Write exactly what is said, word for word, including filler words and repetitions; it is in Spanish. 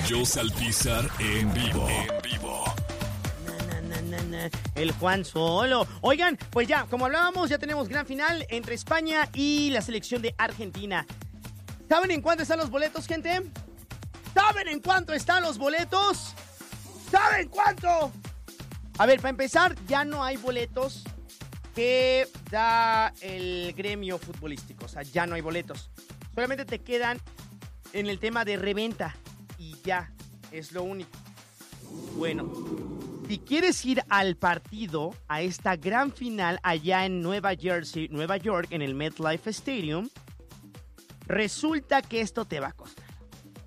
Pollo Saltizar en vivo. En vivo. Na, na, na, na. El Juan Solo. Oigan, pues ya, como hablábamos, ya tenemos gran final entre España y la selección de Argentina. ¿Saben en cuánto están los boletos, gente? ¿Saben en cuánto están los boletos? ¿Saben cuánto? A ver, para empezar, ya no hay boletos que da el gremio futbolístico. O sea, ya no hay boletos. Solamente te quedan en el tema de reventa. Y ya, es lo único. Bueno, si quieres ir al partido, a esta gran final allá en Nueva Jersey, Nueva York, en el MetLife Stadium, resulta que esto te va a costar.